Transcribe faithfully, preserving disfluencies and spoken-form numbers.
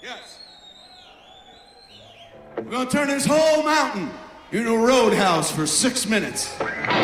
Yes. We're gonna turn this whole mountain into a roadhouse for six minutes.